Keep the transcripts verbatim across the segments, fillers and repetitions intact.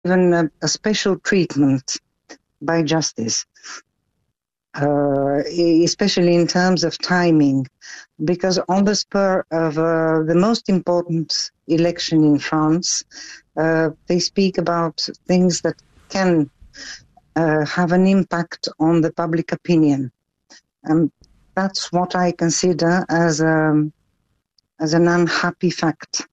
given a, a special treatment by justice, uh, especially in terms of timing, because on the spur of uh, the most important election in France, uh, they speak about things that can uh, have an impact on the public opinion. And that's what I consider as, a, as an unhappy fact.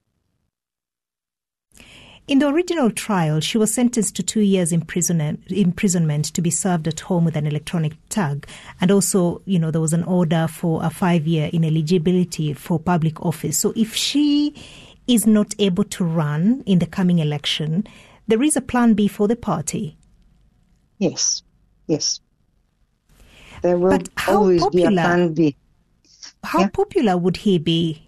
In the original trial, she was sentenced to two years imprisonment, imprisonment to be served at home with an electronic tag. And also, you know, there was an order for a five-year ineligibility for public office. So if she is not able to run in the coming election, there is a plan B for the party. Yes, yes. There will but how always popular, be a plan B. How yeah? popular would he be?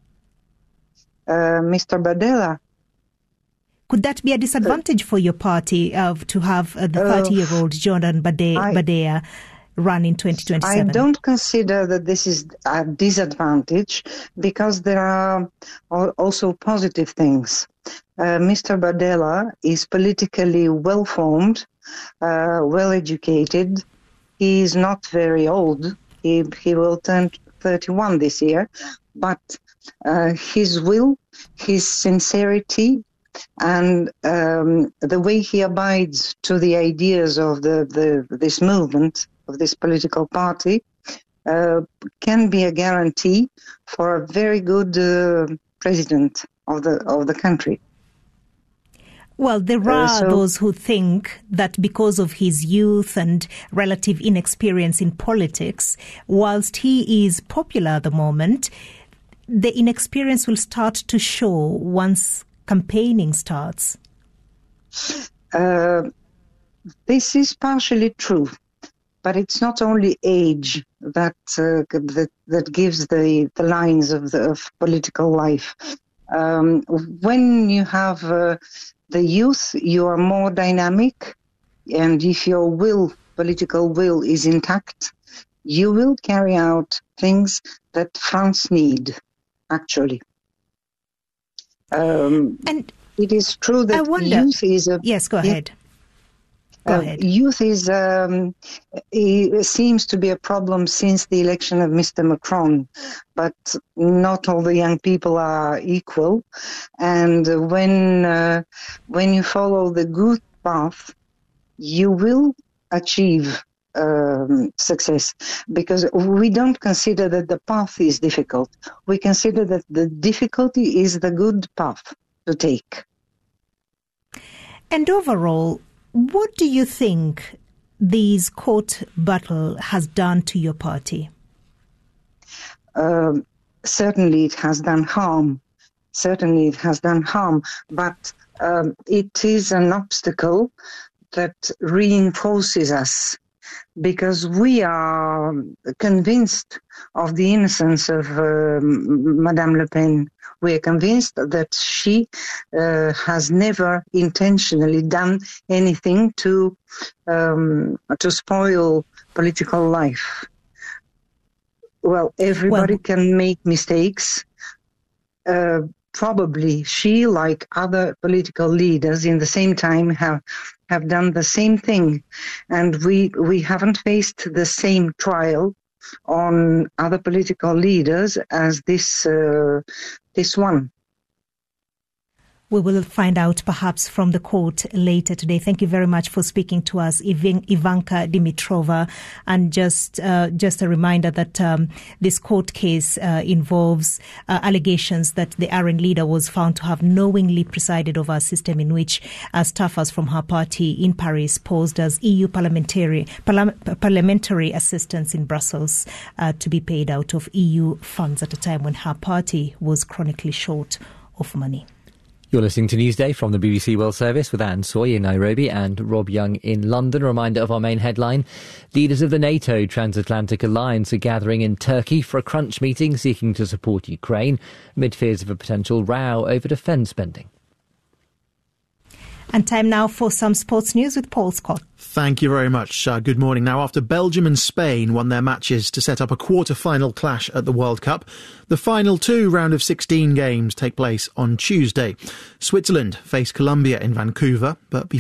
Uh, Mister Bardella. Could that be a disadvantage uh, for your party uh, to have uh, the thirty-year-old uh, Jordan Bade- I, Bardella run in twenty twenty-seven? I don't consider that this is a disadvantage because there are also positive things. Uh, Mister Bardella is politically well-formed, uh, well-educated. He is not very old. He, he will turn thirty-one this year. But uh, his will, his sincerity, and um, the way he abides to the ideas of the, the this movement, of this political party, uh, can be a guarantee for a very good uh, president of the of the country. Well, there are uh, so, those who think that because of his youth and relative inexperience in politics, whilst he is popular at the moment, the inexperience will start to show once campaigning starts. Uh, this is partially true, but it's not only age that uh, that, that gives the, the lines of the of political life. Um, when you have uh, the youth, you are more dynamic, and if your will, political will, is intact, you will carry out things that France need, actually. Um, and it is true that wonder, youth is a... Yes, go ahead. Go uh, ahead. Youth is um, it seems to be a problem since the election of Mister Macron, but not all the young people are equal. And when uh, when you follow the good path, you will achieve um, success, because we don't consider that the path is difficult. We consider that the difficulty is the good path to take. And overall, what do you think this court battle has done to your party? Um, certainly it has done harm. Certainly it has done harm, but um, it is an obstacle that reinforces us, because we are convinced of the innocence of uh, Madame Le Pen. We are convinced that she uh, has never intentionally done anything to um, to spoil political life. Well, everybody well, can make mistakes. Uh, probably she, like other political leaders in the same time, have have done the same thing, and we we haven't faced the same trial on other political leaders as this uh, this one. We will find out perhaps from the court later today. Thank you very much for speaking to us, Ivanka Dimitrova. And just uh, just a reminder that um, this court case uh, involves uh, allegations that the R N leader was found to have knowingly presided over a system in which uh, staffers from her party in Paris posed as E U parliamentary parla- parliamentary assistants in Brussels uh, to be paid out of E U funds at a time when her party was chronically short of money. You're listening to Newsday from the B B C World Service with Anne Soy in Nairobi and Rob Young in London. A reminder of our main headline. Leaders of the NATO Transatlantic Alliance are gathering in Turkey for a crunch meeting seeking to support Ukraine amid fears of a potential row over defence spending. And time now for some sports news with Paul Scott. Thank you very much. Uh, good morning. Now, after Belgium and Spain won their matches to set up a quarter-final clash at the World Cup, the final two round of sixteen games take place on Tuesday. Switzerland face Colombia in Vancouver, but